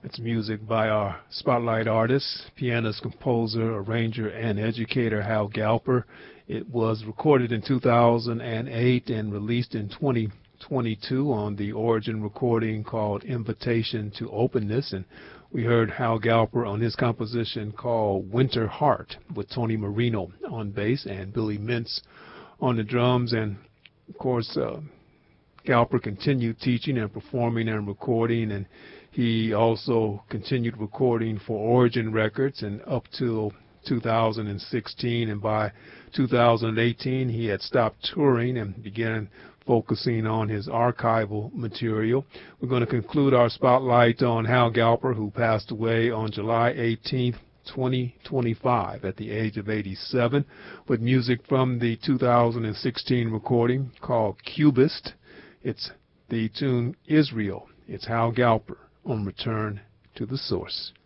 It's music by our spotlight artist, pianist, composer, arranger, and educator Hal Galper. It was recorded in 2008 and released in 2022 on the Origin recording called Invitation to Openness. And we heard Hal Galper on his composition called Winter Heart with Tony Marino on bass and Billy Mintz on the drums. And, of course, Galper continued teaching and performing and recording, and he also continued recording for Origin Records and up till 2016, and by 2018 he had stopped touring and began focusing on his archival material. We're going to conclude our spotlight on Hal Galper, who passed away on July 18th, 2025 at the age of 87, with music from the 2016 recording called Cubist. It's the tune Israel. It's Hal Galper on Return to the Source.